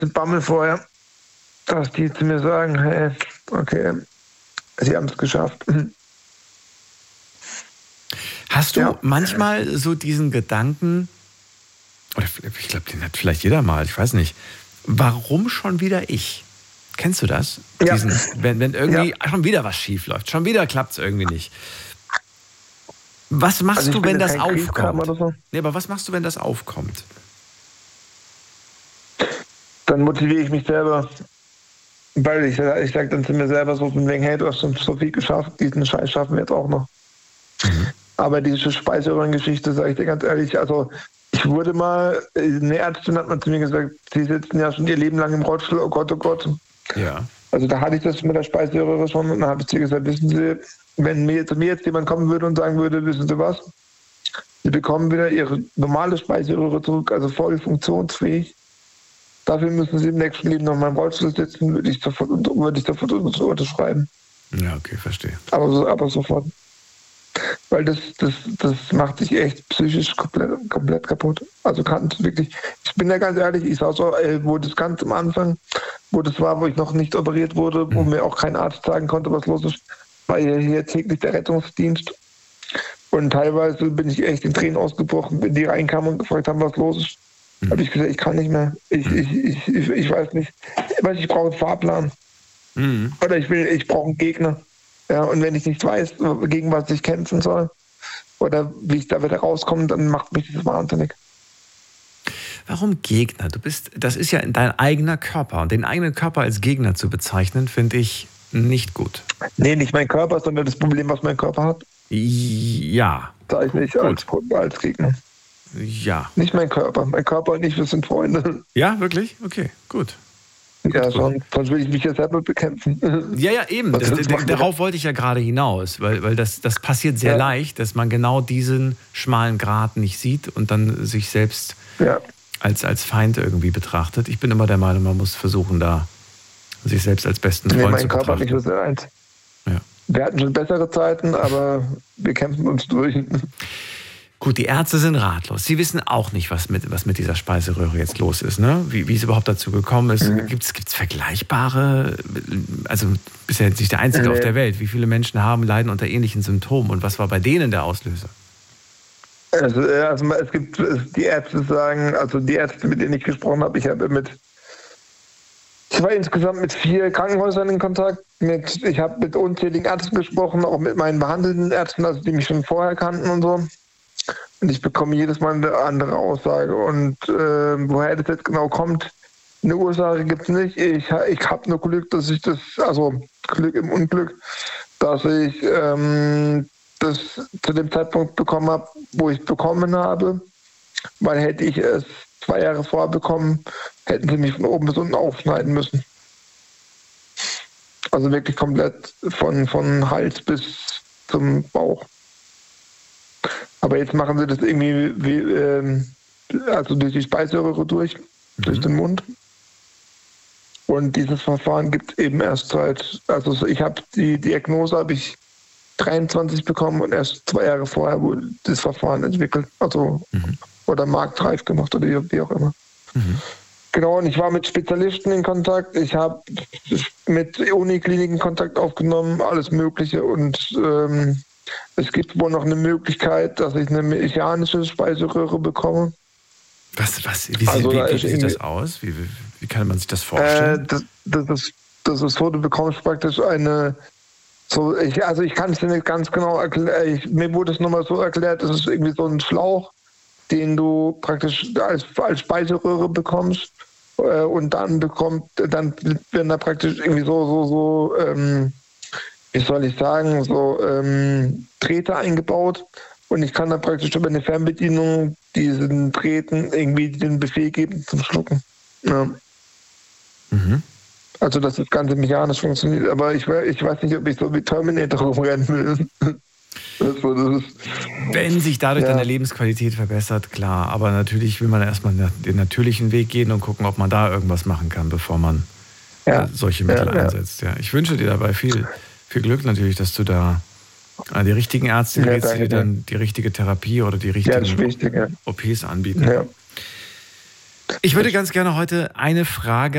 Bammel vorher, dass die zu mir sagen, hey, okay, sie haben es geschafft. Hast du manchmal so diesen Gedanken, oder ich glaube, den hat vielleicht jeder mal, ich weiß nicht, warum schon wieder ich? Kennst du das? Ja. Wenn irgendwie schon wieder was schief läuft, schon wieder klappt es irgendwie nicht. Was machst du, wenn das aufkommt? So. Nee, aber was machst du, wenn das aufkommt? Dann motiviere ich mich selber. Weil ich sage dann zu mir selber so von wegen, hey, du hast schon so viel geschafft, diesen Scheiß schaffen wir jetzt auch noch. Aber diese Speiseröhrengeschichte, sage ich dir ganz ehrlich, also ich wurde mal, eine Ärztin hat mal zu mir gesagt, sie sitzen ja schon ihr Leben lang im Rollstuhl, oh Gott, oh Gott. Ja. Also da hatte ich das mit der Speiseröhre schon und dann habe ich zu ihr gesagt, wissen Sie, wenn zu mir jetzt jemand kommen würde und sagen würde, wissen Sie was, Sie bekommen wieder Ihre normale Speiseröhre zurück, also voll funktionsfähig. Dafür müssen Sie im nächsten Leben noch mal im Rollstuhl sitzen, würde ich sofort unterschreiben. Ja, okay, verstehe. Aber sofort. Weil das macht dich echt psychisch komplett kaputt. Also wirklich, ich bin ja ganz ehrlich, ich sag so, wo das ganz am Anfang, wo das war, wo ich noch nicht operiert wurde, wo mir auch kein Arzt sagen konnte, was los ist, war hier täglich der Rettungsdienst. Und teilweise bin ich echt in Tränen ausgebrochen, wenn die reinkamen und gefragt haben, was los ist. Habe ich gesagt, ich kann nicht mehr. Ich weiß nicht. Ich brauche einen Fahrplan. Oder ich brauche einen Gegner. Ja, und wenn ich nicht weiß, gegen was ich kämpfen soll oder wie ich da wieder rauskomme, dann macht mich das wahnsinnig. Warum Gegner? Das ist ja dein eigener Körper. Und den eigenen Körper als Gegner zu bezeichnen, finde ich nicht gut. Nee, nicht mein Körper, sondern das Problem, was mein Körper hat. Ja. Sag ich nicht als Gegner. Ja. Nicht mein Körper. Mein Körper und ich, wir sind Freunde. Ja, wirklich? Okay, gut. Ja, sonst will ich mich ja selber bekämpfen. Ja, eben. Darauf wollte ich ja gerade hinaus, weil das passiert sehr leicht, dass man genau diesen schmalen Grat nicht sieht und dann sich selbst als Feind irgendwie betrachtet. Ich bin immer der Meinung, man muss versuchen, da sich selbst als besten Freund zu betrachten. Mein Körper nicht so eins. Ja. Wir hatten schon bessere Zeiten, aber wir kämpfen uns durch. Gut, die Ärzte sind ratlos. Sie wissen auch nicht, was mit dieser Speiseröhre jetzt los ist, ne? Wie es überhaupt dazu gekommen ist. Gibt's vergleichbare, also bist ja jetzt nicht der Einzige auf der Welt. Wie viele Menschen leiden unter ähnlichen Symptomen und was war bei denen der Auslöser? Also es gibt die Ärzte sagen, also die Ärzte, mit denen ich gesprochen habe, ich war insgesamt mit 4 Krankenhäusern in Kontakt. Ich habe mit unzähligen Ärzten gesprochen, auch mit meinen behandelnden Ärzten, also die mich schon vorher kannten und so. Und ich bekomme jedes Mal eine andere Aussage. Und woher das jetzt genau kommt, eine Ursache gibt es nicht. Ich habe nur Glück, Glück im Unglück, dass ich das zu dem Zeitpunkt bekommen habe, wo ich es bekommen habe. Weil hätte ich es 2 Jahre vorher bekommen, hätten sie mich von oben bis unten aufschneiden müssen. Also wirklich komplett von Hals bis zum Bauch. Aber jetzt machen sie das irgendwie also durch die Speiseröhre durch den Mund. Und dieses Verfahren gibt es eben erst also ich habe die Diagnose habe ich 23 bekommen und erst 2 Jahre vorher wurde das Verfahren entwickelt, also oder marktreif gemacht oder wie auch immer. Genau, und ich war mit Spezialisten in Kontakt, ich habe mit Unikliniken Kontakt aufgenommen, alles Mögliche und es gibt wohl noch eine Möglichkeit, dass ich eine mechanische Speiseröhre bekomme. Wie sieht das aus? Wie kann man sich das vorstellen? Das ist so, du bekommst praktisch ich kann es dir nicht ganz genau erklären. Mir wurde es nochmal so erklärt, das ist irgendwie so ein Schlauch, den du praktisch als Speiseröhre bekommst und dann werden da praktisch irgendwie so wie soll ich sagen, Drähte eingebaut und ich kann dann praktisch über eine Fernbedienung diesen Drähten irgendwie den Befehl geben zum Schlucken. Ja. Also dass das Ganze mechanisch funktioniert, aber ich weiß nicht, ob ich so wie Terminator rumrennen will. Wenn sich dadurch deine Lebensqualität verbessert, klar, aber natürlich will man erstmal den natürlichen Weg gehen und gucken, ob man da irgendwas machen kann, bevor man solche Mittel einsetzt. Ja. Ich wünsche dir dabei viel Glück natürlich, dass du da die richtigen Ärzte kriegst, die dir dann die richtige Therapie oder die richtigen OPs anbieten. Ja. Ich würde ganz gerne heute eine Frage